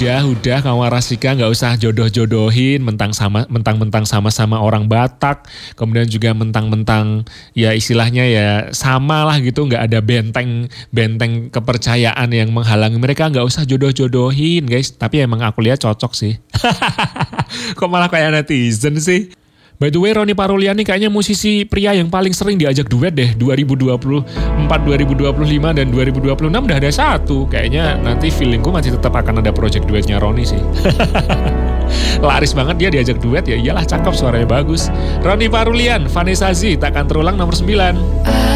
udah kamu Rasika nggak usah jodoh-jodohin, mentang-mentang sama-sama orang Batak, kemudian juga mentang-mentang ya istilahnya ya sama lah gitu, nggak ada benteng kepercayaan yang menghalangi mereka, nggak usah jodoh-jodohin guys. Tapi emang aku lihat cocok sih. Kok malah kayak netizen sih? By the way, Ronny Paruliani kayaknya musisi pria yang paling sering diajak duet deh. 2024, 2025, dan 2026 udah ada satu. Kayaknya nanti feelingku masih tetap akan ada project duetnya Ronny sih. Laris banget dia diajak duet, ya iyalah cakep, suaranya bagus. Ronny Parulian, Vanessa Z, Takkan Terulang nomor 9.